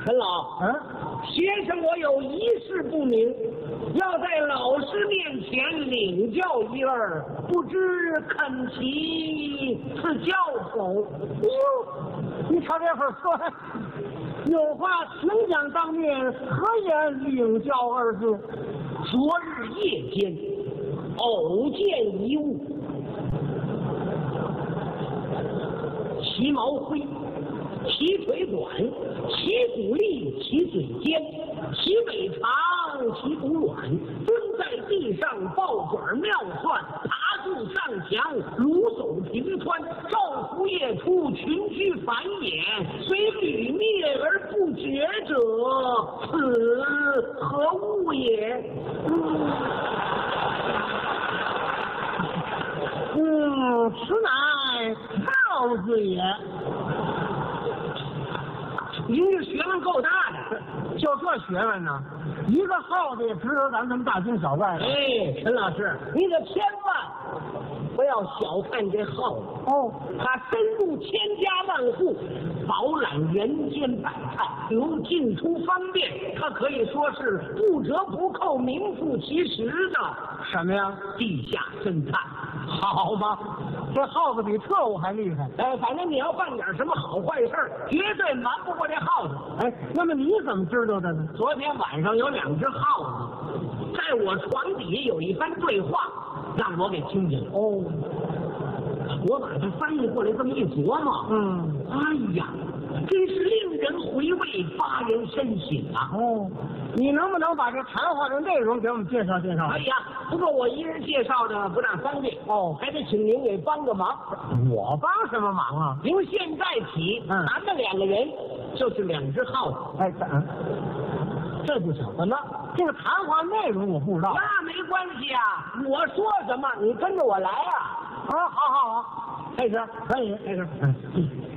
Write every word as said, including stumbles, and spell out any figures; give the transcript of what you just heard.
陈老，嗯，学生我有一事不明，要在老师面前领教一二，不知肯其是教否？ 哟，你瞧这会儿说，有话请讲当面，何言领教二字？ 昨日夜间偶见一物，其毛灰，其腿短，其骨立，其嘴尖，其尾长，其骨软，蹲在地上抱爪妙算，爬树上墙，蠕手平川，昼伏夜出，群居繁衍，虽屡灭而不绝者，此何物也？ 嗯，此乃耗子也。 您这学问够大的， 就这学问呢，一个耗子也值得咱们大惊小怪的。 哎，陈老师，你可千万不要小看这耗子哦， 它深入千家万户，饱览人间百态，如进出方便，它可以说是不折不扣、名副其实的什么呀？ 地下侦探， 好吧，这耗子比特务还厉害。 哎，反正你要办点什么好坏事儿，绝对瞒不过这耗子。 哎，那么你怎么知道的呢？ 昨天晚上有两只耗子在我床底下有一番对话，让我给听见了。 哦， 我把它翻译过来这么一琢磨， 嗯， 哎呀，真是令人回味，发人深省啊！ 哦，你能不能把这谈话的内容给我们介绍介绍？ 哎呀，不过我一人介绍的不大方便哦， 还得请您给帮个忙。 我帮什么忙啊？ 由现在起， 嗯， 咱们两个人就是两只耗子。 哎，嗯，这就行。怎么？这个谈话内容我不知道。 那没关系啊，我说什么你跟着我来啊！ 啊，好好好， 开始， 可以， 开始。 嗯。